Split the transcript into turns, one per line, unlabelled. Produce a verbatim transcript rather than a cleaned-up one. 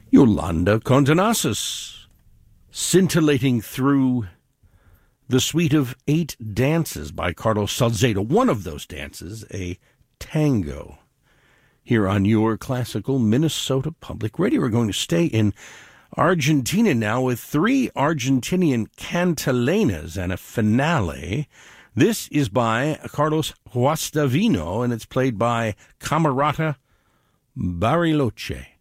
Yolanda Contenassus, scintillating through the suite of eight dances by Carlos Salcedo. One of those dances, a tango. Here on your classical Minnesota Public Radio, we're going to stay in Argentina now with three Argentinian cantalenas and a finale. This is by Carlos Guastavino, and it's played by Camerata Bariloche.